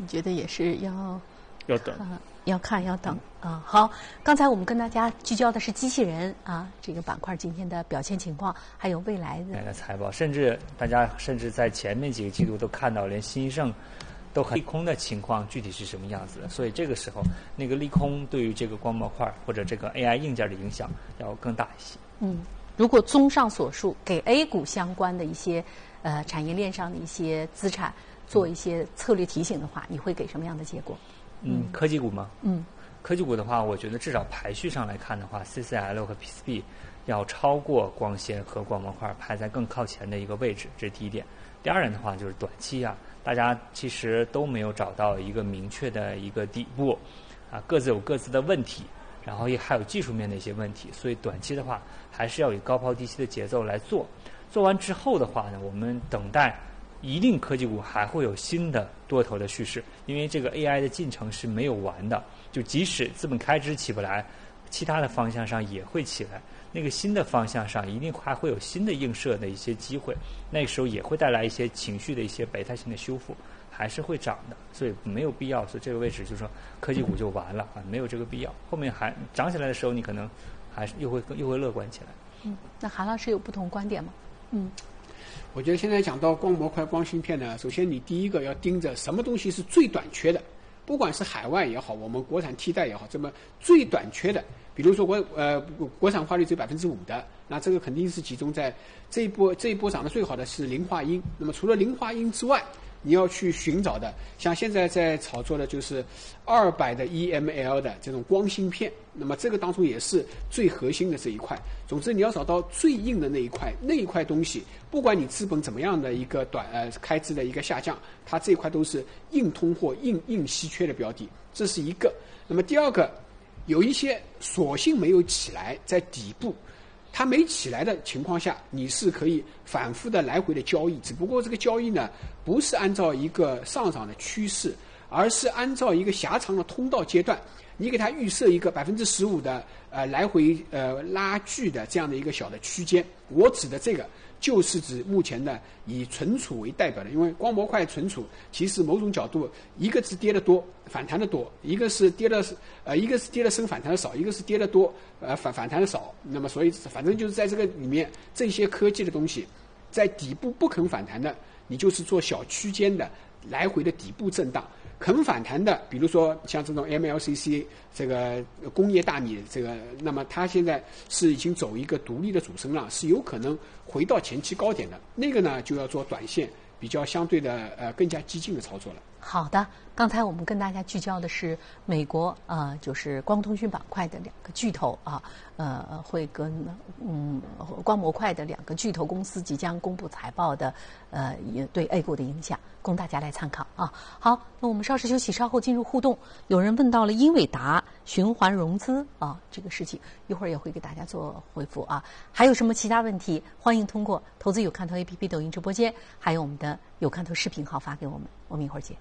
你觉得也是要等。 要看要等啊。好，刚才我们跟大家聚焦的是机器人啊这个板块今天的表现情况，还有未来的财报，大家甚至在前面几个季度都看到，连新盛都很利空的情况具体是什么样子的。所以这个时候，那个利空对于这个光模块或者这个 AI 硬件的影响要更大一些。 如果综上所述，给 A 股相关的一些产业链上的一些资产做一些策略提醒的话，你会给什么样的结果？ 科技股吗？科技股的话，我觉得至少排序上来看的话 ，CCL 和 PCB 要超过光纤和光模块，排在更靠前的一个位置，这是第一点。第二点的话，就是短期大家其实都没有找到一个明确的一个底部，各自有各自的问题，然后也还有技术面的一些问题，所以短期的话，还是要以高抛低吸的节奏来做。做完之后的话呢，我们等待。一定科技股还会有新的多头的趋势，因为这个 AI 的进程是没有完的，就即使资本开支起不来，其他的方向上也会起来，那个新的方向上一定还会有新的映射的一些机会，那个时候也会带来一些情绪的一些备胎性的修复，还是会涨的，所以没有必要，所以这个位置就是说科技股就完了没有这个必要，后面还涨起来的时候，你可能还是又会乐观起来。 那韩老师有不同观点吗？ 我觉得现在讲到光模块、光芯片呢，首先你第一个要盯着什么东西是最短缺的，不管是海外也好，我们国产替代也好，这么最短缺的，比如说国产化率只有5%的，那这个肯定是集中在这一波涨得最好的是磷化铟。那么除了磷化铟之外，你要去寻找的，像现在在炒作的就是200的 EML 的这种光芯片，那么这个当中也是最核心的这一块。总之你要找到最硬的那一块东西，不管你资本怎么样的一个开支的一个下降，它这一块都是硬通货、硬稀缺的标的，这是一个。那么第二个，有一些索性没有起来，在底部。它没起来的情况下，你是可以反复的来回的交易，只不过这个交易呢，不是按照一个上涨的趋势，而是按照一个狭长的通道阶段，你给它预设一个15%的来回拉锯的这样的一个小的区间。我指的这个就是指目前的以存储为代表的，因为光模块存储其实某种角度，一个是跌得多反弹的多，一个是跌的深反弹的少，一个是跌得多反弹的少。那么所以反正就是在这个里面，这些科技的东西在底部不肯反弹的，你就是做小区间的来回的底部震荡。肯反弹的，比如说像这种 MLCC 这个工业大米这个，那么它现在是已经走一个独立的主升浪，是有可能回到前期高点的。那个呢，就要做短线比较相对的更加激进的操作了。 好的，刚才我们跟大家聚焦的是美国就是光通讯板块的2个巨头会跟光模块的2个巨头公司即将公布财报的也对 A 股的影响，供大家来参考啊。好，那我们稍事休息，稍后进入互动。有人问到了英伟达循环融资这个事情，一会儿也会给大家做回复啊。还有什么其他问题，欢迎通过投资有看头 APP 抖音直播间，还有我们的有看头视频号发给我们，我们一会儿见。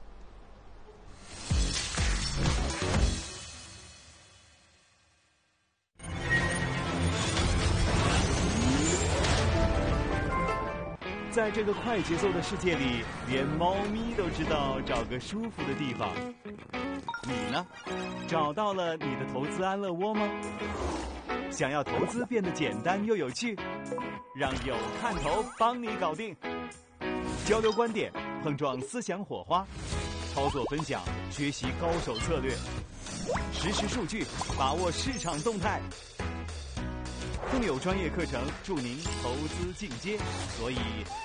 在这个快节奏的世界里，连猫咪都知道找个舒服的地方。你呢？找到了你的投资安乐窝吗？想要投资变得简单又有趣，让有看头帮你搞定。交流观点，碰撞思想火花，操作分享，学习高手策略，实时数据，把握市场动态。更有专业课程助您投资进阶，所以